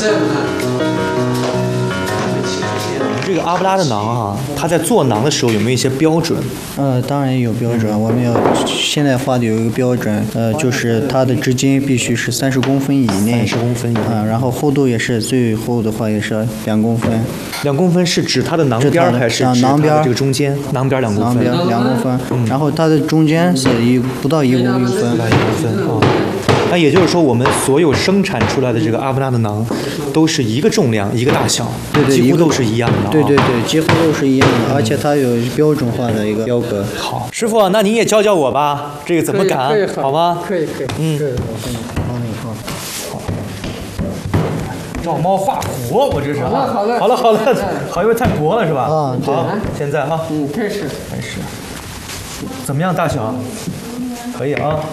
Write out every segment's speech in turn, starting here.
是。 这个阿布拉的馕啊，它在做馕的时候有没有一些标准？ 当然有标准，我们要现代化的有一个标准，就是它的直径必须是30公分以内 ，30公分以内， 然后厚度也是最厚的话也是2公分。 2公分是指它的馕边还是指它的这个中间？馕边2公分。 馕边2公分，然后它的中间是不到1公分。 1公分啊。那也就是说，我们所有生产出来的这个阿布拉的馕，都是一个重量、一个大小， 对， 几乎都是一样的。 对，几乎都是一样的，而且它有标准化的一个标格。 好，师傅，那您也教教我吧，这个怎么擀，好吗？ 可以。 好。照猫画虎，我这是。好了，好，因为太薄了是吧？ 对。 好，现在哈。 开始。 怎么样，大小？可以啊。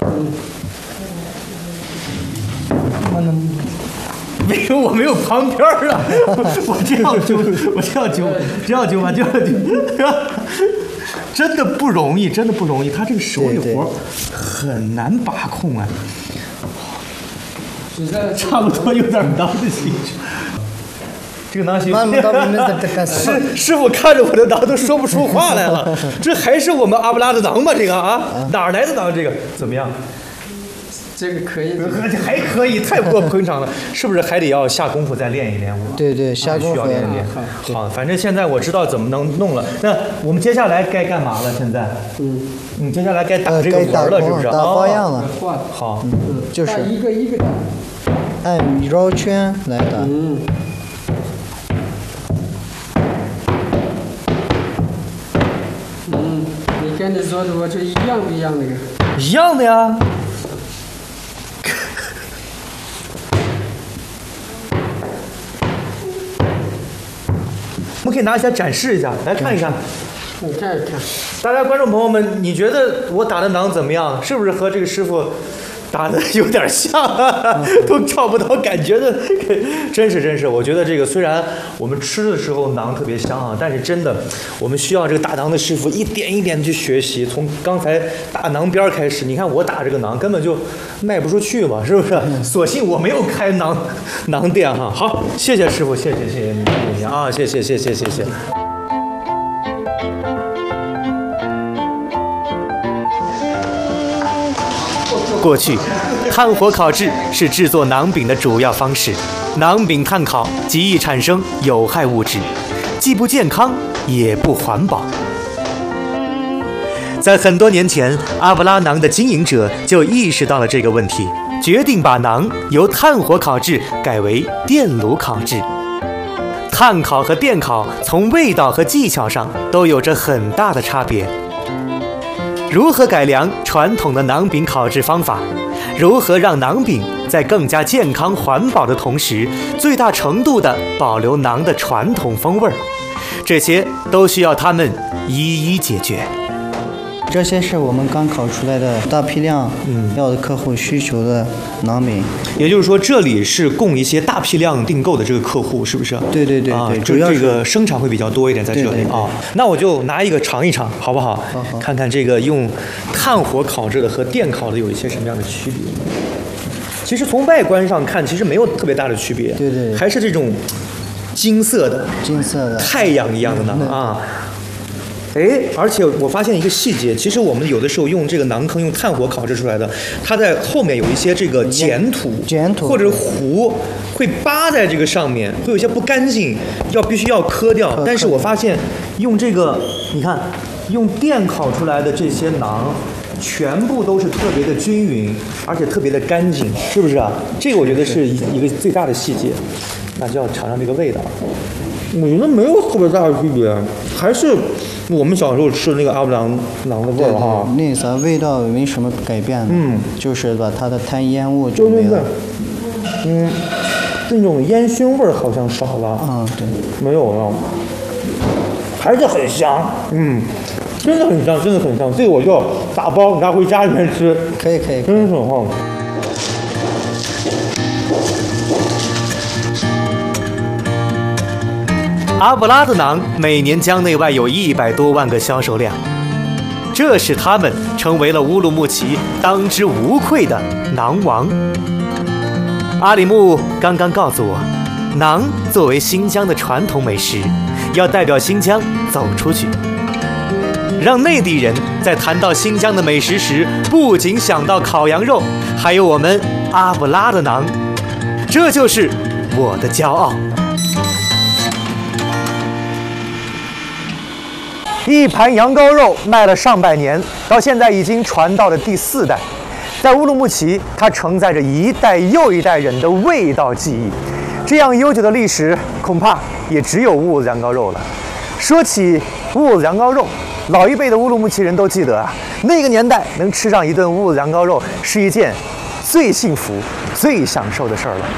我没有旁边啊，我这样揪吧，真的不容易，他这个手里活很难把控啊，差不多有点囊的形状。这个馕行，师傅看着我的馕都说不出话来了。这还是我们阿布拉的馕吗？这个啊，哪儿来的馕？这个怎么样？ 这个可以， 还可以，太过平常了，是不是还得要下功夫再练一练？ 对，下功夫需要练一练。好，反正现在我知道怎么能弄了。那我们接下来该干嘛了？现在？接下来该打这个纹了，是不是？ 打花样了。 好， 就是一个打， 按绕圈来打。 你跟你说的我这一样不一样的？ 一样的呀。我们可以拿起来展示一下，来看一看。 你看一看， 大家观众朋友们，你觉得我打的馕怎么样？是不是和这个师傅打的有点像啊？都找不到感觉的，真是。我觉得这个虽然我们吃的时候馕特别香啊，但是真的我们需要这个打馕的师傅一点一点去学习。从刚才打馕边开始，你看我打这个馕根本就卖不出去嘛，是不是？所幸我没有开馕店哈。好，谢谢师傅，谢谢你啊，谢谢。过去，炭火烤制是制作馕饼的主要方式。馕饼炭烤极易产生有害物质，既不健康也不环保。在很多年前，阿布拉馕的经营者就意识到了这个问题，决定把馕由炭火烤制改为电炉烤制。炭烤和电烤从味道和技巧上都有着很大的差别。如何改良传统的馕饼烤制方法？如何让馕饼在更加健康环保的同时，最大程度地保留馕的传统风味？这些都需要他们一一解决。 这些是我们刚烤出来的大批量要的客户需求的馕饼。 也就是说，这里是供一些大批量订购的这个客户，是不是？ 对， 主要这个生产会比较多一点在这里啊。那我就拿一个尝一尝，好不好？ 好。 看看这个用炭火烤制的和电烤的有一些什么样的区别。其实从外观上看，其实没有特别大的区别。 对， 还是这种金色的太阳一样的馕啊。而且我发现一个细节，其实我们有的时候用这个馕坑用炭火烤制出来的，它在后面有一些这个碱土或者糊会扒在这个上面，会有一些不干净，必须要磕掉。但是我发现用这个，你看用电烤出来的这些馕，全部都是特别的均匀，而且特别的干净，是不是啊？这个我觉得是一个最大的细节。那就要尝尝这个味道。我觉得没有特别大的区别，还是我们小时候吃那个阿布拉馕的味儿哈。 那啥味道没什么改变的，就是把它的碳烟雾就没了。 这种烟熏味儿好像少了。 对， 没有了，还是很香。真的很香，这个我就打包拿回家里面吃。 可以， 真是很好。阿布拉的馕每年疆内外有100多万个销售量，这使他们成为了乌鲁木齐当之无愧的馕王。阿里木刚刚告诉我， 馕作为新疆的传统美食，要代表新疆走出去，让内地人在谈到新疆的美食时，不仅想到烤羊肉，还有我们阿布拉的馕，这就是我的骄傲。一盘羊羔肉卖了上百年，到现在已经传到了第4代。在乌鲁木齐，它承载着一代又一代人的味道记忆。这样悠久的历史，恐怕也只有乌子羊羔肉了。说起乌子羊羔肉，老一辈的乌鲁木齐人都记得啊，那个年代能吃上一顿乌子羊羔肉是一件最幸福、最享受的事儿了。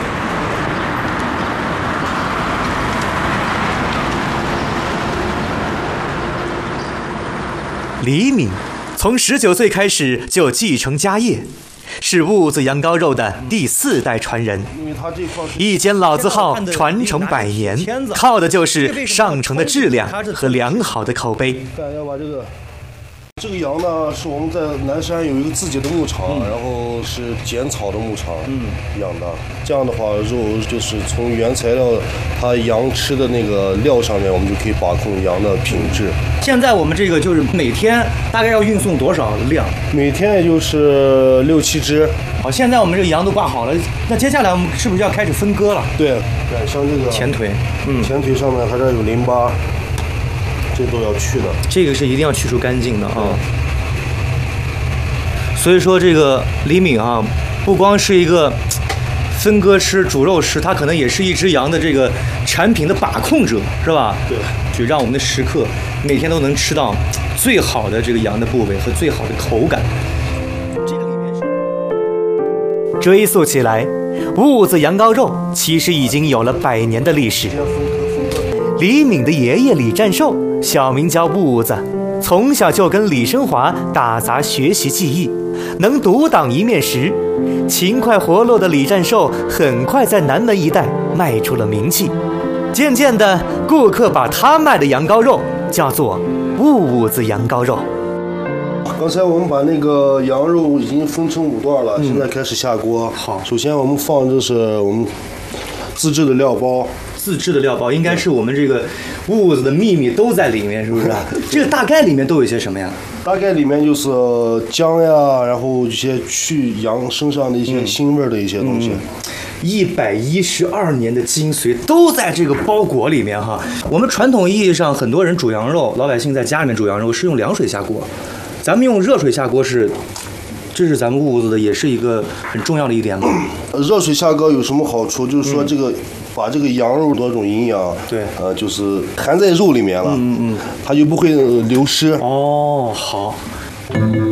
李敏从19岁开始就继承家业，是乌子羊羔肉的第4代传人。一间老字号传承100年，靠的就是上乘的质量和良好的口碑。 要把这个羊呢，是我们在南山有一个自己的牧场，然后是剪草的牧场养的。这样的话，肉就是从原材料，它羊吃的那个料上面，我们就可以把控羊的品质。 现在我们这个就是每天大概要运送多少量？ 每天也就是6、7只。 好，现在我们这个羊都挂好了，那接下来我们是不是要开始分割了？ 对，像这个前腿， 前腿上面它这有淋巴。这都要去的， 这个是一定要去除干净的啊。所以说，这个李敏啊，不光是一个分割师、煮肉师，他可能也是一只羊的这个产品的把控者，是吧？ 对， 就让我们的食客每天都能吃到最好的这个羊的部位和最好的口感。这个里面是追溯起来，乌子羊羔肉其实已经有了100年的历史。李敏的爷爷李占寿，小名叫乌子，从小就跟李生华打杂学习技艺，能独当一面时，勤快活络的李占寿很快在南门一带卖出了名气。渐渐的，顾客把他卖的羊羔肉叫做乌子羊羔肉。 刚才我们把那个羊肉已经分成5段了，现在开始下锅。 好， 首先我们放的是我们自制的料包。 自制的料包应该是我们这个屋子的秘密都在里面，是不是啊？这个大概里面都有些什么呀？ 大概里面就是姜呀，然后一些去羊身上的一些腥味的一些东西。 112年的精髓都在这个包裹里面哈。我们传统意义上，很多人煮羊肉，老百姓在家里面煮羊肉是用凉水下锅，咱们用热水下锅是。这是咱们屋子的，也是一个很重要的一点嘛。 热水下锅有什么好处？就是说这个把这个羊肉多种营养， 对， 就是含在肉里面了，它就不会流失。 哦，好。